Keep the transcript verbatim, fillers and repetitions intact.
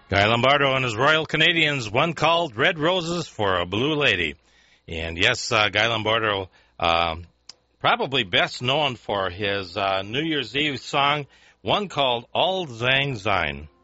Guy Lombardo and his Royal Canadians, one called Red Roses for a Blue Lady. And yes, uh, Guy Lombardo, uh, probably best known for his uh, New Year's Eve song, one called Auld Lang Syne.